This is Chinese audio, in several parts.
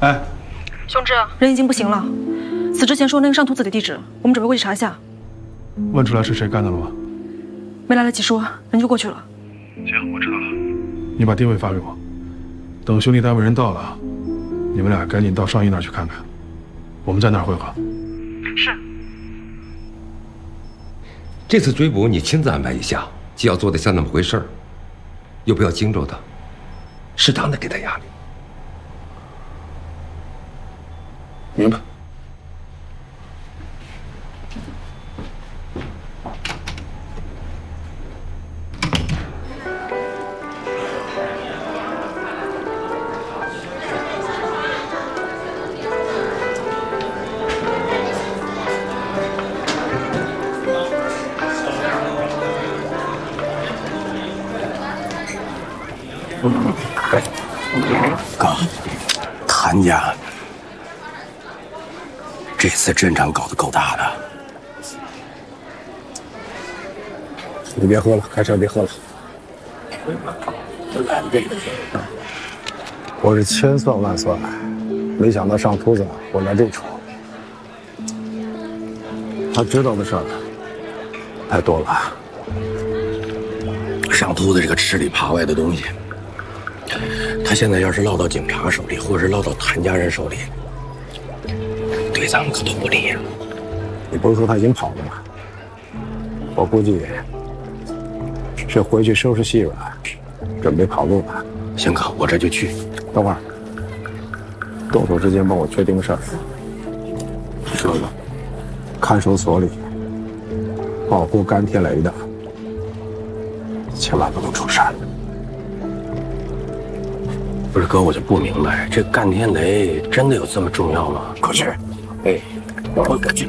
哎， 兄侄，人已经不行了。死之前说那个上秃子的地址，我们准备过去查一下。 问出来是谁干的了吗？ 没来得及说，人就过去了。 行，我知道了。你把定位发给我，等兄弟单位人到了，你们俩赶紧到上衣那儿去看看，我们在那儿会合。 是。 这次追捕你亲自安排一下，既要做得像那么回事儿，又不要惊着他，适当的给他压力。 明白。 哥，谭家这次阵仗搞得够大的。 你别喝了，开车别喝了。我是千算万算，没想到上秃子会来这出。他知道的事儿太多了。 上秃子这个吃里扒外的东西，他现在要是落到警察手里，或者是落到谭家人手里，对咱们可都不利呀。 你不是说他已经跑了吗？我估计是回去收拾细软，准备跑路了。 行哥，我这就去。 等会儿，动手之前帮我确定个事儿。 说吧。 看守所里保护甘天雷的，千万不能出事儿。 不是哥，我就不明白，这甘天雷真的有这么重要吗？ 可是， 哎，我去。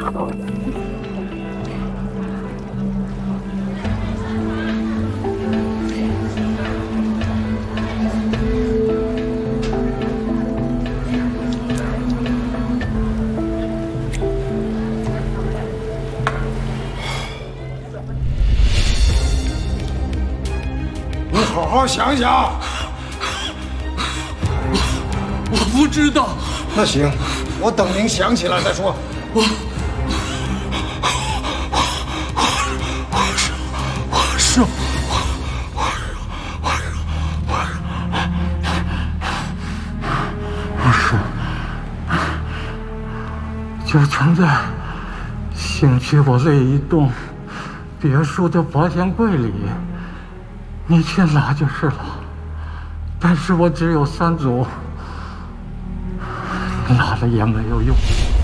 你好好想想。 我不知道。 那行，我等您想起来再说。 就藏在兴趣我这一栋别墅的保险柜里，你去拿就是了。但是我只有3组，拿了也没有用。